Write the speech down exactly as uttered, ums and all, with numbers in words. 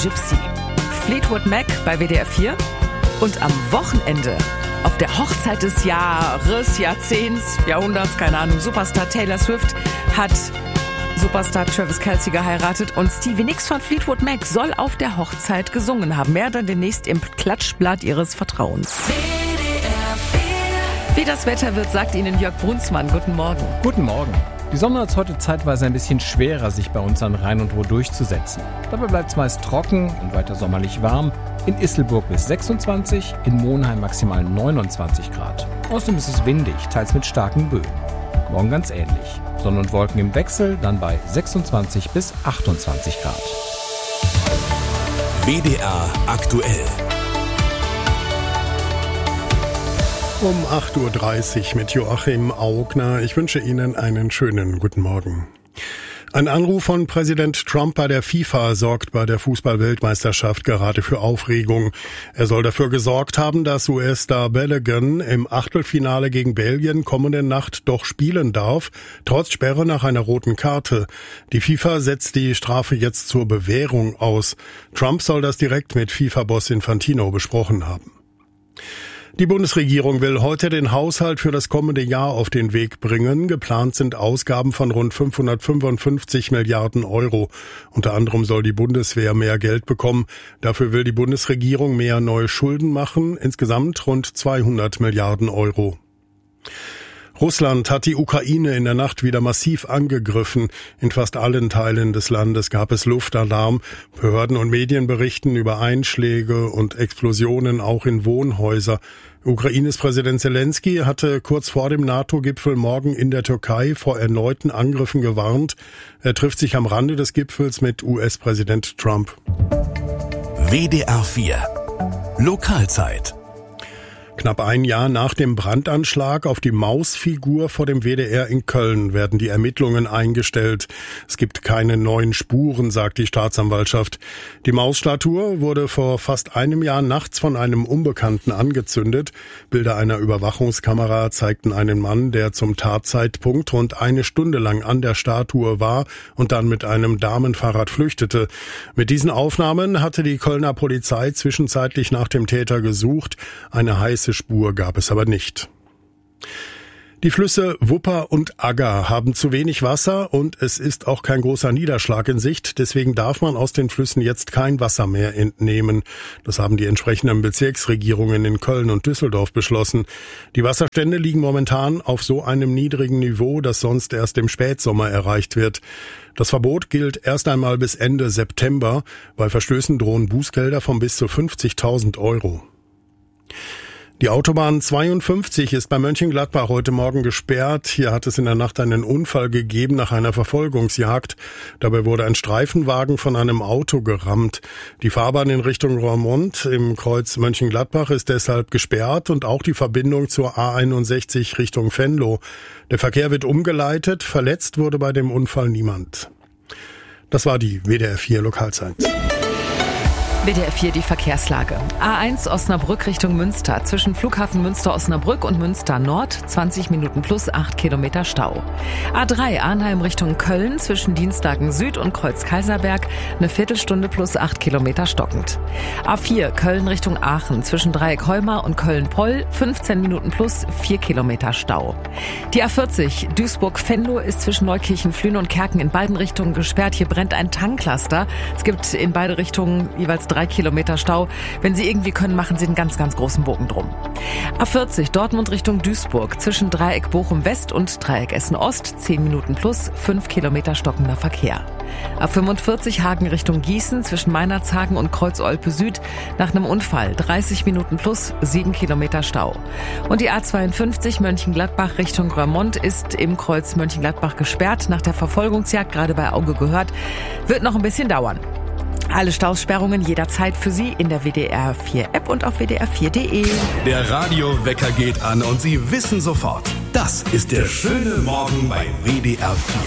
Gypsy. Fleetwood Mac bei W D R vier. Und am Wochenende auf der Hochzeit des Jahres, Jahrzehnts, Jahrhunderts, keine Ahnung, Superstar Taylor Swift hat Superstar Travis Kelce geheiratet und Stevie Nicks von Fleetwood Mac soll auf der Hochzeit gesungen haben. Mehr dann demnächst im Klatschblatt Ihres Vertrauens. Wie das Wetter wird, sagt Ihnen Jörg Brunsmann. Guten Morgen. Guten Morgen. Die Sonne hat es heute zeitweise ein bisschen schwerer, sich bei uns an Rhein und Ruhr durchzusetzen. Dabei bleibt es meist trocken und weiter sommerlich warm. In Isselburg bis sechsundzwanzig, in Monheim maximal neunundzwanzig Grad. Außerdem ist es windig, teils mit starken Böen. Morgen ganz ähnlich. Sonne und Wolken im Wechsel, dann bei sechsundzwanzig bis achtundzwanzig Grad. W D R aktuell. Um acht Uhr dreißig mit Joachim Augner. Ich wünsche Ihnen einen schönen guten Morgen. Ein Anruf von Präsident Trump bei der FIFA sorgt bei der Fußball-Weltmeisterschaft gerade für Aufregung. Er soll dafür gesorgt haben, dass U S-Star Balogun im Achtelfinale gegen Belgien kommende Nacht doch spielen darf, trotz Sperre nach einer roten Karte. Die FIFA setzt die Strafe jetzt zur Bewährung aus. Trump soll das direkt mit FIFA-Boss Infantino besprochen haben. Die Bundesregierung will heute den Haushalt für das kommende Jahr auf den Weg bringen. Geplant sind Ausgaben von rund fünfhundertfünfundfünfzig Milliarden Euro. Unter anderem soll die Bundeswehr mehr Geld bekommen. Dafür will die Bundesregierung mehr neue Schulden machen. Insgesamt rund zweihundert Milliarden Euro. Russland hat die Ukraine in der Nacht wieder massiv angegriffen. In fast allen Teilen des Landes gab es Luftalarm. Behörden und Medien berichten über Einschläge und Explosionen auch in Wohnhäuser. Ukraines Präsident Zelensky hatte kurz vor dem NATO-Gipfel morgen in der Türkei vor erneuten Angriffen gewarnt. Er trifft sich am Rande des Gipfels mit U S-Präsident Trump. W D R vier Lokalzeit. Knapp ein Jahr nach dem Brandanschlag auf die Mausfigur vor dem W D R in Köln werden die Ermittlungen eingestellt. Es gibt keine neuen Spuren, sagt die Staatsanwaltschaft. Die Mausstatue wurde vor fast einem Jahr nachts von einem Unbekannten angezündet. Bilder einer Überwachungskamera zeigten einen Mann, der zum Tatzeitpunkt rund eine Stunde lang an der Statue war und dann mit einem Damenfahrrad flüchtete. Mit diesen Aufnahmen hatte die Kölner Polizei zwischenzeitlich nach dem Täter gesucht. Eine heiße Spur gab es aber nicht. Die Flüsse Wupper und Agger haben zu wenig Wasser und es ist auch kein großer Niederschlag in Sicht. Deswegen darf man aus den Flüssen jetzt kein Wasser mehr entnehmen. Das haben die entsprechenden Bezirksregierungen in Köln und Düsseldorf beschlossen. Die Wasserstände liegen momentan auf so einem niedrigen Niveau, das sonst erst im Spätsommer erreicht wird. Das Verbot gilt erst einmal bis Ende September. Bei Verstößen drohen Bußgelder von bis zu fünfzigtausend Euro. Die Autobahn zweiundfünfzig ist bei Mönchengladbach heute Morgen gesperrt. Hier hat es in der Nacht einen Unfall gegeben nach einer Verfolgungsjagd. Dabei wurde ein Streifenwagen von einem Auto gerammt. Die Fahrbahn in Richtung Roermond im Kreuz Mönchengladbach ist deshalb gesperrt und auch die Verbindung zur A einundsechzig Richtung Venlo. Der Verkehr wird umgeleitet. Verletzt wurde bei dem Unfall niemand. Das war die W D R vier Lokalzeit. W D R vier die Verkehrslage. A eins Osnabrück Richtung Münster. Zwischen Flughafen Münster-Osnabrück und Münster Nord zwanzig Minuten plus acht Kilometer Stau. A drei Arnheim Richtung Köln. Zwischen Dienstlagen Süd und Kreuz Kaiserberg eine Viertelstunde plus acht Kilometer stockend. A vier Köln Richtung Aachen. Zwischen Dreieck Heumar und Köln-Poll fünfzehn Minuten plus vier Kilometer Stau. Die A vierzig Duisburg-Venlo ist zwischen Neukirchen, Flühen und Kerken in beiden Richtungen gesperrt. Hier brennt ein Tanklaster. Es gibt in beide Richtungen jeweils drei Kilometer Stau. Wenn Sie irgendwie können, machen Sie einen ganz, ganz großen Bogen drum. A vierzig Dortmund Richtung Duisburg. Zwischen Dreieck Bochum West und Dreieck Essen Ost. zehn Minuten plus fünf Kilometer stockender Verkehr. A fünfundvierzig Hagen Richtung Gießen. Zwischen Meinerzhagen und Kreuz Olpe Süd. Nach einem Unfall dreißig Minuten plus sieben Kilometer Stau. Und die A zweiundfünfzig Mönchengladbach Richtung Roermond ist im Kreuz Mönchengladbach gesperrt. Nach der Verfolgungsjagd, gerade bei Auge gehört, wird noch ein bisschen dauern. Alle Stausperrungen jederzeit für Sie in der W D R vier App und auf W D R vier Punkt de. Der Radiowecker geht an und Sie wissen sofort, das ist der schöne Morgen bei W D R vier.